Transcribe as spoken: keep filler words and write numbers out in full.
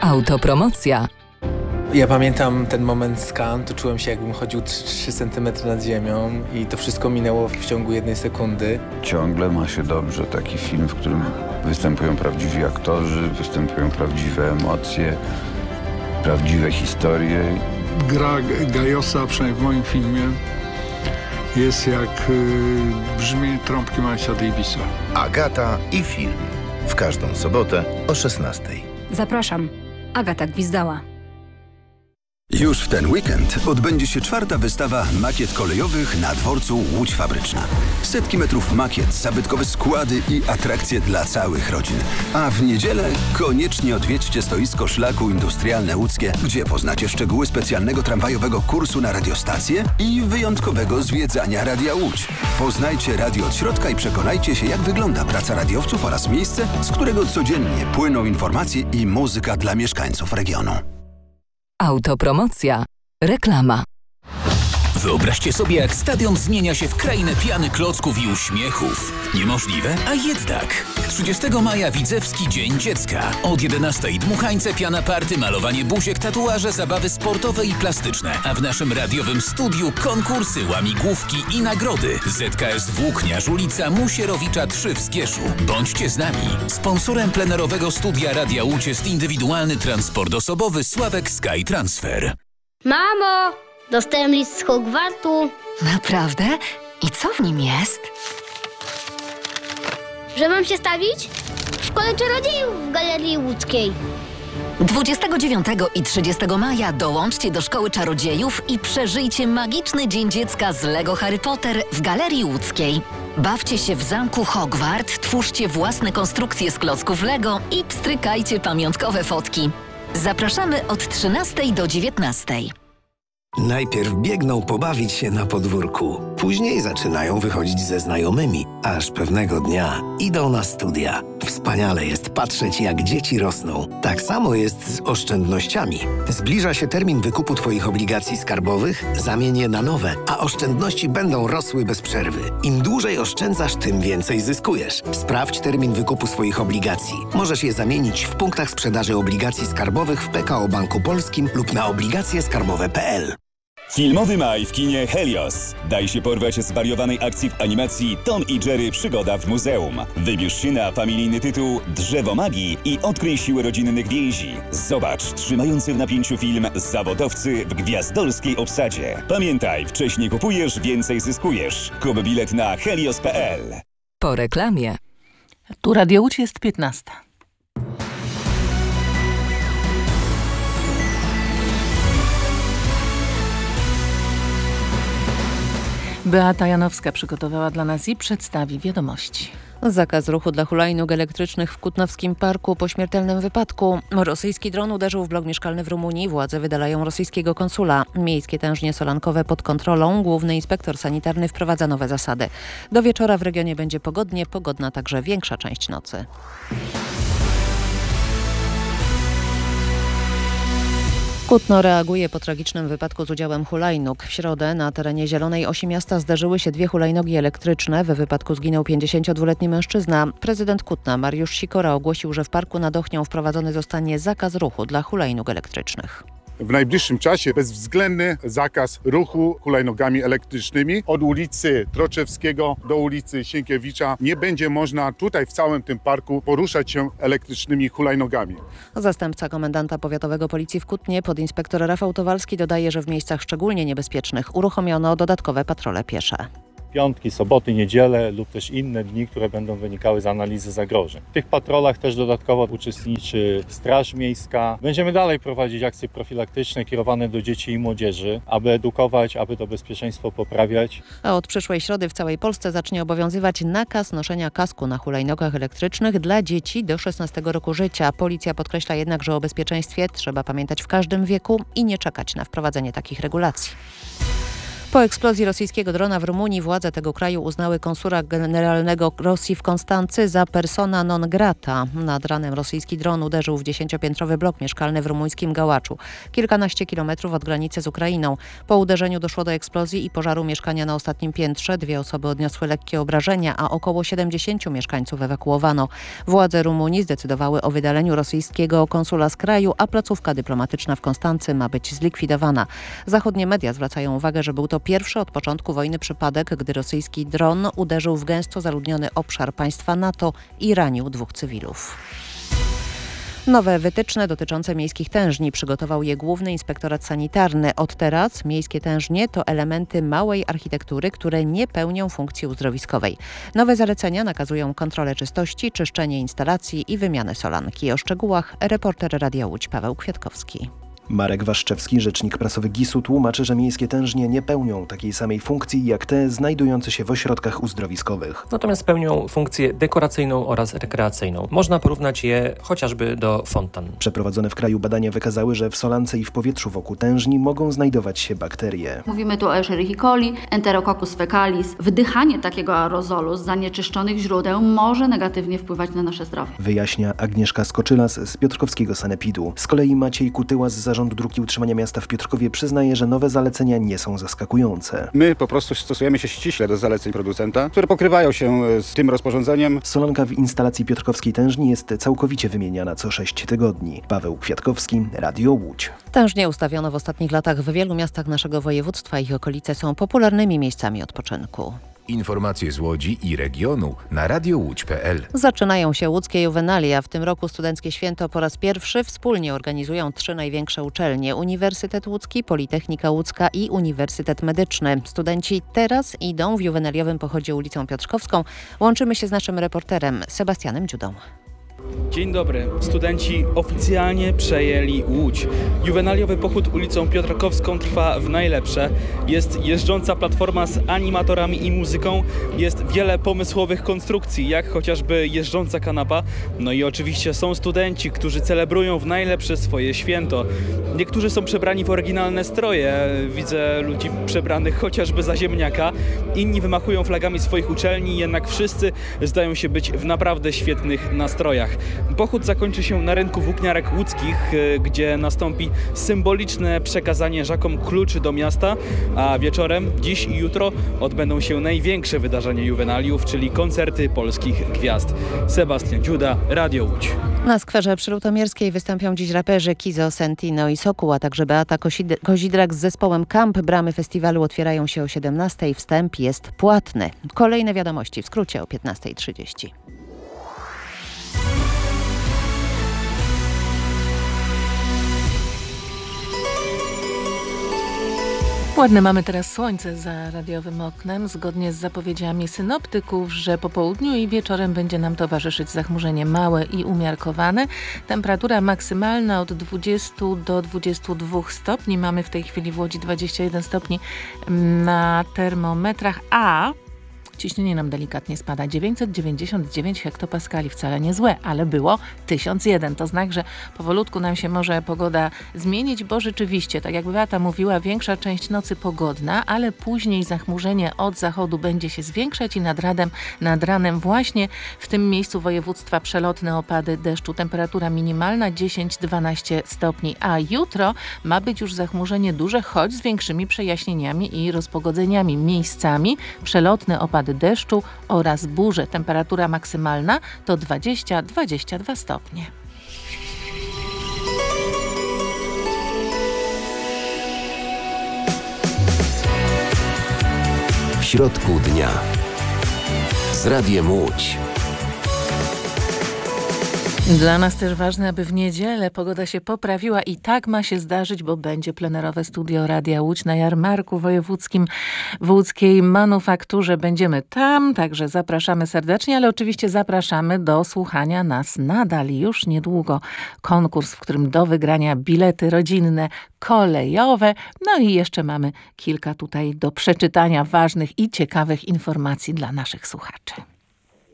Autopromocja. Ja pamiętam ten moment z Cannes, to czułem się, jakbym chodził trzy centymetry nad ziemią i to wszystko minęło w ciągu jednej sekundy. Ciągle ma się dobrze taki film, w którym występują prawdziwi aktorzy, występują prawdziwe emocje, prawdziwe historie. Gra Gajosa, przynajmniej w moim filmie, jest jak y, brzmienie trąbki Milesa Davisa. Agata i film. W każdą sobotę o szesnastej. Zapraszam. Agata Gwizdała. Już w ten weekend odbędzie się czwarta wystawa makiet kolejowych na dworcu Łódź Fabryczna. Setki metrów makiet, zabytkowe składy i atrakcje dla całych rodzin. A w niedzielę koniecznie odwiedźcie stoisko Szlaku Industrialne Łódzkie, gdzie poznacie szczegóły specjalnego tramwajowego kursu na radiostację i wyjątkowego zwiedzania Radia Łódź. Poznajcie radio od środka i przekonajcie się, jak wygląda praca radiowców oraz miejsce, z którego codziennie płyną informacje i muzyka dla mieszkańców regionu. Autopromocja. Reklama. Wyobraźcie sobie, jak stadion zmienia się w krainę piany, klocków i uśmiechów. Niemożliwe, a jednak. trzydziestego maja Widzewski Dzień Dziecka. Od jedenastej dmuchańce, piana party, malowanie buziek, tatuaże, zabawy sportowe i plastyczne. A w naszym radiowym studiu konkursy, łamigłówki i nagrody. Z K S Włókniarz, ulica Musierowicza trzy w Zgierzu. Bądźcie z nami. Sponsorem plenerowego studia Radia Łódź jest indywidualny transport osobowy Sławek Sky Transfer. Mamo! Dostałem list z Hogwartu. Naprawdę? I co w nim jest? Że mam się stawić? W Szkole Czarodziejów w Galerii Łódzkiej. dwudziestego dziewiątego i trzydziestego maja dołączcie do Szkoły Czarodziejów i przeżyjcie magiczny Dzień Dziecka z Lego Harry Potter w Galerii Łódzkiej. Bawcie się w zamku Hogwart, twórzcie własne konstrukcje z klocków Lego i pstrykajcie pamiątkowe fotki. Zapraszamy od trzynastej do dziewiętnastej. Najpierw biegną pobawić się na podwórku, później zaczynają wychodzić ze znajomymi, aż pewnego dnia idą na studia. Wspaniale jest patrzeć, jak dzieci rosną. Tak samo jest z oszczędnościami. Zbliża się termin wykupu Twoich obligacji skarbowych, zamień je na nowe, a oszczędności będą rosły bez przerwy. Im dłużej oszczędzasz, tym więcej zyskujesz. Sprawdź termin wykupu swoich obligacji. Możesz je zamienić w punktach sprzedaży obligacji skarbowych w P K O Banku Polskim lub na obligacje skarbowe kropka p l. Filmowy maj w kinie Helios. Daj się porwać zwariowanej akcji w animacji Tom i Jerry Przygoda w muzeum. Wybierz się na familijny tytuł Drzewo Magii i odkryj siłę rodzinnych więzi. Zobacz trzymający w napięciu film Zawodowcy w gwiazdorskiej obsadzie. Pamiętaj, wcześniej kupujesz, więcej zyskujesz. Kup bilet na helios kropka p l. Po reklamie. Tu Radio Łódź jest piętnasta. Beata Janowska przygotowała dla nas i przedstawi wiadomości. Zakaz ruchu dla hulajnóg elektrycznych w Kutnowskim Parku po śmiertelnym wypadku. Rosyjski dron uderzył w blok mieszkalny w Rumunii. Władze wydalają rosyjskiego konsula. Miejskie tężnie solankowe pod kontrolą. Główny inspektor sanitarny wprowadza nowe zasady. Do wieczora w regionie będzie pogodnie, pogodna także większa część nocy. Kutno reaguje po tragicznym wypadku z udziałem hulajnóg. W środę na terenie Zielonej Osi miasta zderzyły się dwie hulajnogi elektryczne. W wypadku zginął pięćdziesięciodwuletni mężczyzna. Prezydent Kutna Mariusz Sikora ogłosił, że w parku nad Ochnią wprowadzony zostanie zakaz ruchu dla hulajnóg elektrycznych. W najbliższym czasie bezwzględny zakaz ruchu hulajnogami elektrycznymi od ulicy Troczewskiego do ulicy Sienkiewicza. Nie będzie można tutaj w całym tym parku poruszać się elektrycznymi hulajnogami. Zastępca komendanta powiatowego policji w Kutnie, podinspektor Rafał Towalski, dodaje, że w miejscach szczególnie niebezpiecznych uruchomiono dodatkowe patrole piesze. Piątki, soboty, niedziele lub też inne dni, które będą wynikały z analizy zagrożeń. W tych patrolach też dodatkowo uczestniczy Straż Miejska. Będziemy dalej prowadzić akcje profilaktyczne kierowane do dzieci i młodzieży, aby edukować, aby to bezpieczeństwo poprawiać. A od przyszłej środy w całej Polsce zacznie obowiązywać nakaz noszenia kasku na hulajnogach elektrycznych dla dzieci do szesnastego roku życia. Policja podkreśla jednak, że o bezpieczeństwie trzeba pamiętać w każdym wieku i nie czekać na wprowadzenie takich regulacji. Po eksplozji rosyjskiego drona w Rumunii władze tego kraju uznały konsula generalnego Rosji w Konstancy za persona non grata. Nad ranem rosyjski dron uderzył w dziesięciopiętrowy blok mieszkalny w rumuńskim Gałaczu, kilkanaście kilometrów od granicy z Ukrainą. Po uderzeniu doszło do eksplozji i pożaru mieszkania na ostatnim piętrze. Dwie osoby odniosły lekkie obrażenia, a około siedemdziesięciu mieszkańców ewakuowano. Władze Rumunii zdecydowały o wydaleniu rosyjskiego konsula z kraju, a placówka dyplomatyczna w Konstancy ma być zlikwidowana. Zachodnie media zwracają uwagę, że był to pierwszy od początku wojny przypadek, gdy rosyjski dron uderzył w gęsto zaludniony obszar państwa NATO i ranił dwóch cywilów. Nowe wytyczne dotyczące miejskich tężni przygotował je Główny Inspektorat Sanitarny. Od teraz miejskie tężnie to elementy małej architektury, które nie pełnią funkcji uzdrowiskowej. Nowe zalecenia nakazują kontrolę czystości, czyszczenie instalacji i wymianę solanki. O szczegółach reporter Radia Łódź Paweł Kwiatkowski. Marek Waszczewski, rzecznik prasowy gisu, tłumaczy, że miejskie tężnie nie pełnią takiej samej funkcji jak te znajdujące się w ośrodkach uzdrowiskowych. Natomiast pełnią funkcję dekoracyjną oraz rekreacyjną. Można porównać je chociażby do fontan. Przeprowadzone w kraju badania wykazały, że w solance i w powietrzu wokół tężni mogą znajdować się bakterie. Mówimy tu o Escherichia coli, Enterococcus fecalis. Wdychanie takiego aerozolu z zanieczyszczonych źródeł może negatywnie wpływać na nasze zdrowie. Wyjaśnia Agnieszka Skoczylas z Piotrkowskiego Sanepidu. Z kolei Maciej Kutyła z Zarządu Dróg i Utrzymania Miasta w Piotrkowie przyznaje, że nowe zalecenia nie są zaskakujące. My po prostu stosujemy się ściśle do zaleceń producenta, które pokrywają się z tym rozporządzeniem. Solanka w instalacji piotrkowskiej tężni jest całkowicie wymieniana co sześć tygodni. Paweł Kwiatkowski, Radio Łódź. Tężnie ustawiono w ostatnich latach w wielu miastach naszego województwa. Ich okolice są popularnymi miejscami odpoczynku. Informacje z Łodzi i regionu na radio łódź kropka p l. Zaczynają się łódzkie juwenalia. W tym roku Studenckie Święto po raz pierwszy wspólnie organizują trzy największe uczelnie. Uniwersytet Łódzki, Politechnika Łódzka i Uniwersytet Medyczny. Studenci teraz idą w juwenaliowym pochodzie ulicą Piotrkowską. Łączymy się z naszym reporterem Sebastianem Dziudą. Dzień dobry. Studenci oficjalnie przejęli Łódź. Juwenaliowy pochód ulicą Piotrkowską trwa w najlepsze. Jest jeżdżąca platforma z animatorami i muzyką. Jest wiele pomysłowych konstrukcji, jak chociażby jeżdżąca kanapa. No i oczywiście są studenci, którzy celebrują w najlepsze swoje święto. Niektórzy są przebrani w oryginalne stroje. Widzę ludzi przebranych chociażby za ziemniaka. Inni wymachują flagami swoich uczelni, jednak wszyscy zdają się być w naprawdę świetnych nastrojach. Pochód zakończy się na rynku włókniarek łódzkich, gdzie nastąpi symboliczne przekazanie Żakom kluczy do miasta, a wieczorem, dziś i jutro odbędą się największe wydarzenia juwenaliów, czyli koncerty polskich gwiazd. Sebastian Dziuda, Radio Łódź. Na skwerze przy Lutomierskiej wystąpią dziś raperzy Kizo, Sentino i Sokół, a także Beata Kosid- Kozidrak z zespołem Camp. Bramy festiwalu otwierają się o siedemnastej. Wstęp jest płatny. Kolejne wiadomości w skrócie o piętnasta trzydzieści. Ładne mamy teraz słońce za radiowym oknem. Zgodnie z zapowiedziami synoptyków, że po południu i wieczorem będzie nam towarzyszyć zachmurzenie małe i umiarkowane. Temperatura maksymalna od dwudziestu do dwudziestu dwóch stopni. Mamy w tej chwili w Łodzi dwadzieścia jeden stopni na termometrach, a ciśnienie nam delikatnie spada. dziewięćset dziewięćdziesiąt dziewięć hektopaskali. Wcale niezłe, ale było tysiąc jeden. To znak, że powolutku nam się może pogoda zmienić, bo rzeczywiście, tak jak Beata mówiła, większa część nocy pogodna, ale później zachmurzenie od zachodu będzie się zwiększać i nad, radem, nad ranem właśnie w tym miejscu województwa przelotne opady deszczu. Temperatura minimalna dziesięć do dwunastu stopni, a jutro ma być już zachmurzenie duże, choć z większymi przejaśnieniami i rozpogodzeniami. Miejscami przelotne opady deszczu oraz burze. Temperatura maksymalna to dwadzieścia do dwudziestu dwóch stopni. W środku dnia z Radiem Łódź. Dla nas też ważne, aby w niedzielę pogoda się poprawiła i tak ma się zdarzyć, bo będzie plenerowe studio Radia Łódź na jarmarku wojewódzkim w łódzkiej manufakturze. Będziemy tam, także zapraszamy serdecznie, ale oczywiście zapraszamy do słuchania nas nadal już niedługo. Konkurs, w którym do wygrania bilety rodzinne, kolejowe. No i jeszcze mamy kilka tutaj do przeczytania ważnych i ciekawych informacji dla naszych słuchaczy.